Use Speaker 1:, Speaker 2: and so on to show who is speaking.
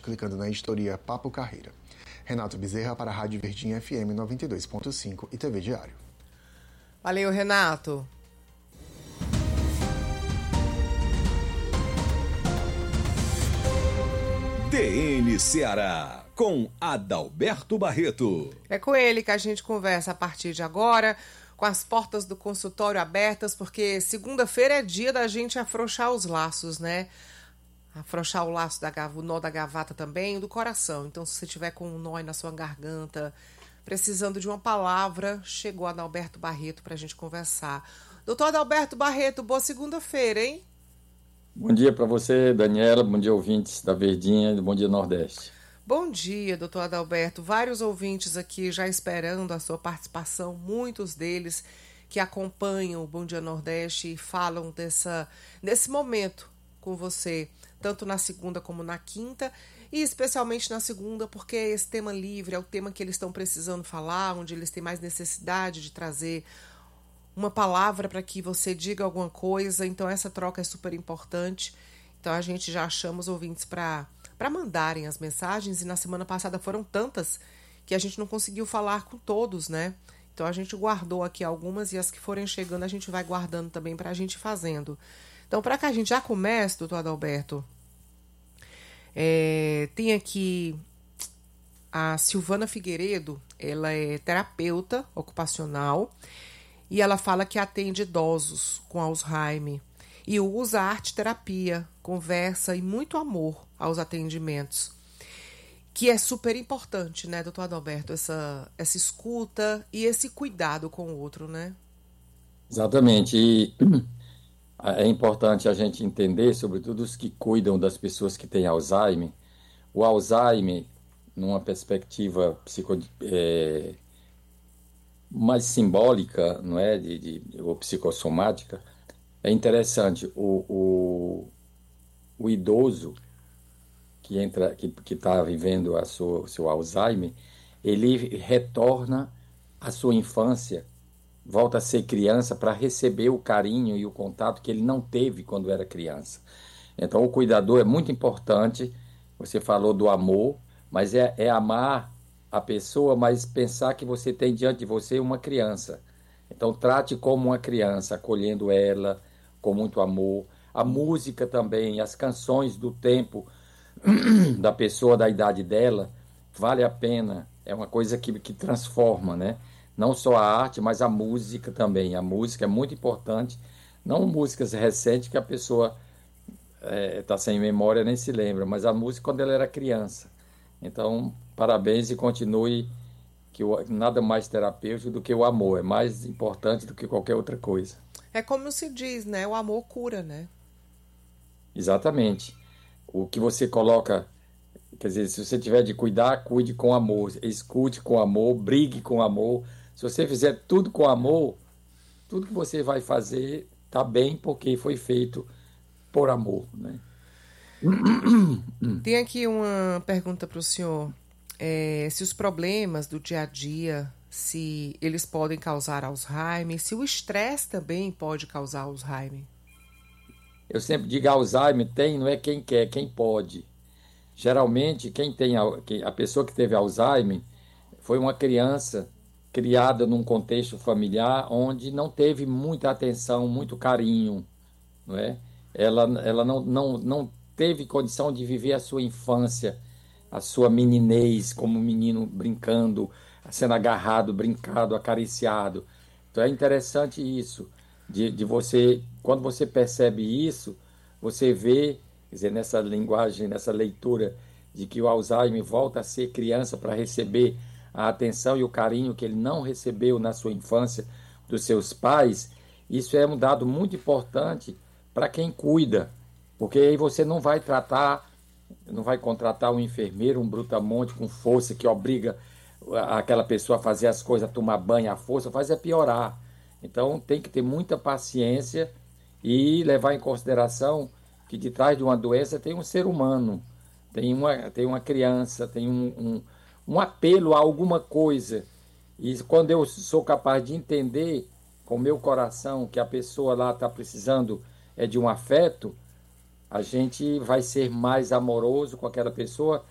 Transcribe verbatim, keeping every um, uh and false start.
Speaker 1: clicando na editoria Papo Carreira. Renato Bezerra para a Rádio Verdinha F M noventa e dois ponto cinco e T V Diário.
Speaker 2: Valeu, Renato.
Speaker 3: D N Ceará, com Adalberto Barreto.
Speaker 2: É com ele que a gente conversa a partir de agora, com as portas do consultório abertas, porque segunda-feira é dia da gente afrouxar os laços, né? Afrouxar o laço, da, o nó da gravata também, do coração. Então, se você tiver com um nó aí na sua garganta, precisando de uma palavra, chegou Adalberto Barreto para a gente conversar. Doutor Adalberto Barreto, boa segunda-feira, hein?
Speaker 4: Bom dia para você, Daniela. Bom dia, ouvintes da Verdinha e Bom Dia Nordeste.
Speaker 2: Bom dia, doutor Adalberto. Vários ouvintes aqui já esperando a sua participação, muitos deles que acompanham o Bom Dia Nordeste e falam dessa, desse momento com você, tanto na segunda como na quinta, e especialmente na segunda, porque esse tema livre é o tema que eles estão precisando falar, onde eles têm mais necessidade de trazer uma palavra para que você diga alguma coisa. Então essa troca é super importante. Então a gente já chama os ouvintes para para mandarem as mensagens, e na semana passada foram tantas que a gente não conseguiu falar com todos, né? Então a gente guardou aqui algumas, e as que forem chegando a gente vai guardando também para a gente ir fazendo. Então, para que a gente já comece, doutor Adalberto, é, tem aqui a Silvana Figueiredo. Ela é terapeuta ocupacional e ela fala que atende idosos com Alzheimer e usa arte-terapia, conversa e muito amor aos atendimentos, que é super importante, né, doutor Adalberto, essa, essa escuta e esse cuidado com o outro, né?
Speaker 4: Exatamente, e é importante a gente entender, sobretudo os que cuidam das pessoas que têm Alzheimer. O Alzheimer, numa perspectiva psico, é, mais simbólica, não é, de, de, ou psicossomática, é interessante. O, o, o idoso que entra, que que está vivendo a sua, seu Alzheimer, ele retorna à sua infância, volta a ser criança para receber o carinho e o contato que ele não teve quando era criança. Então o cuidador é muito importante. Você falou do amor, mas é, é amar a pessoa, mas pensar que você tem diante de você uma criança. Então trate como uma criança, acolhendo ela com muito amor. A música também, as canções do tempo da pessoa, da idade dela, vale a pena. É uma coisa que, que transforma, né? Não só a arte, mas a música também. A música é muito importante. Não músicas recentes que a pessoa está é, sem memória, nem se lembra, mas a música quando ela era criança. Então, parabéns e continue, que o, nada mais terapêutico do que o amor. É mais importante do que qualquer outra coisa.
Speaker 2: É como se diz, né? O amor cura, né?
Speaker 4: Exatamente. O que você coloca, quer dizer, se você tiver de cuidar, cuide com amor, escute com amor, brigue com amor. Se você fizer tudo com amor, tudo que você vai fazer está bem, porque foi feito por amor, né?
Speaker 2: Tem aqui uma pergunta para o senhor. É, se os problemas do dia a dia, se eles podem causar Alzheimer, se o estresse também pode causar Alzheimer.
Speaker 4: Eu sempre digo, Alzheimer tem, não é quem quer, quem pode. Geralmente, quem tem a, a pessoa que teve Alzheimer foi uma criança criada num contexto familiar onde não teve muita atenção, muito carinho, não é? Ela, ela não, não, não teve condição de viver a sua infância, a sua meninez, como um menino brincando, sendo agarrado, brincado, acariciado. Então é interessante isso, de, de você, quando você percebe isso, você vê, quer dizer, nessa linguagem, nessa leitura, de que o Alzheimer volta a ser criança para receber a atenção e o carinho que ele não recebeu na sua infância dos seus pais. Isso é um dado muito importante para quem cuida, porque aí você não vai tratar, não vai contratar um enfermeiro, um brutamonte com força que obriga aquela pessoa a fazer as coisas, a tomar banho à força, faz é piorar. Então tem que ter muita paciência e levar em consideração que de trás de uma doença tem um ser humano, tem uma, tem uma criança, tem um, um, um apelo a alguma coisa. E quando eu sou capaz de entender com o meu coração que a pessoa lá está precisando é de um afeto, a gente vai ser mais amoroso com aquela pessoa